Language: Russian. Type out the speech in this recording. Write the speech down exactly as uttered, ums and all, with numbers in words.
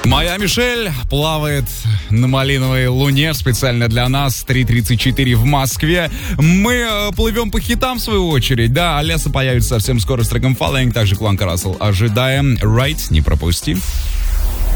Моя Мишель плавает на малиновой луне специально для нас. три тридцать четыре в Москве. Мы э, плывем по хитам в свою очередь. Да, Алеса появится совсем скоро с треком Following. Также Кланка Рассел ожидаем. Right, не пропусти.